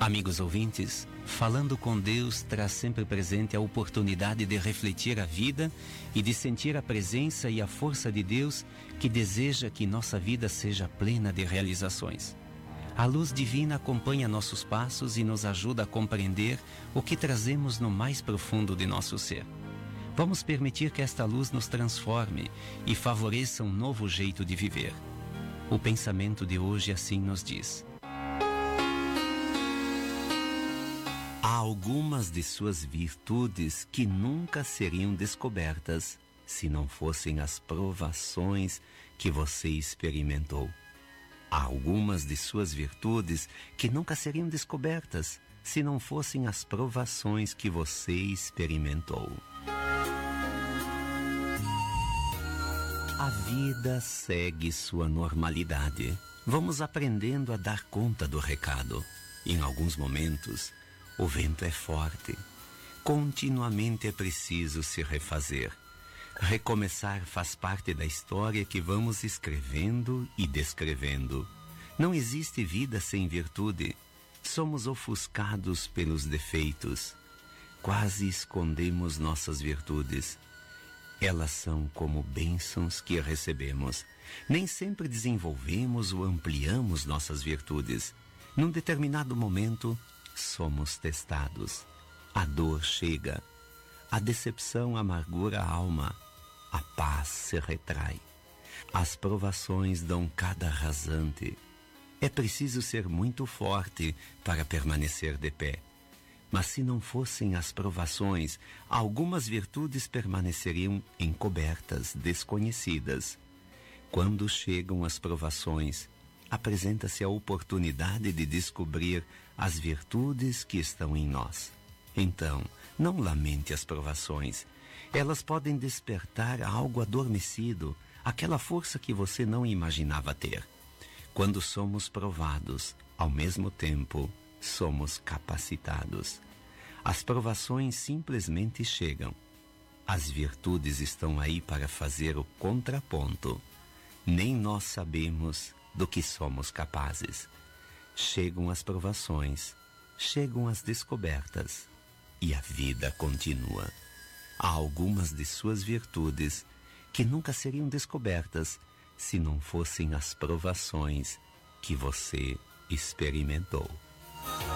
Amigos ouvintes, falando com Deus traz sempre presente a oportunidade de refletir a vida e de sentir a presença e a força de Deus que deseja que nossa vida seja plena de realizações. A luz divina acompanha nossos passos e nos ajuda a compreender o que trazemos no mais profundo de nosso ser. Vamos permitir que esta luz nos transforme e favoreça um novo jeito de viver. O pensamento de hoje assim nos diz: há algumas de suas virtudes que nunca seriam descobertas se não fossem as provações que você experimentou. Há algumas de suas virtudes que nunca seriam descobertas se não fossem as provações que você experimentou. A vida segue sua normalidade. Vamos aprendendo a dar conta do recado. Em alguns momentos, o vento é forte. Continuamente é preciso se refazer. Recomeçar faz parte da história que vamos escrevendo e descrevendo. Não existe vida sem virtude. Somos ofuscados pelos defeitos. Quase escondemos nossas virtudes. Elas são como bênçãos que recebemos. Nem sempre desenvolvemos ou ampliamos nossas virtudes. Num determinado momento, somos testados. A dor chega. A decepção amargura a alma. A paz se retrai. As provações dão cada rasante. É preciso ser muito forte para permanecer de pé. Mas se não fossem as provações, algumas virtudes permaneceriam encobertas, desconhecidas. Quando chegam as provações, apresenta-se a oportunidade de descobrir as virtudes que estão em nós. Então, não lamente as provações. Elas podem despertar algo adormecido, aquela força que você não imaginava ter. Quando somos provados, ao mesmo tempo, somos capacitados. As provações simplesmente chegam. As virtudes estão aí para fazer o contraponto. Nem nós sabemos do que somos capazes. Chegam as provações, chegam as descobertas e a vida continua. Há algumas de suas virtudes que nunca seriam descobertas se não fossem as provações que você experimentou.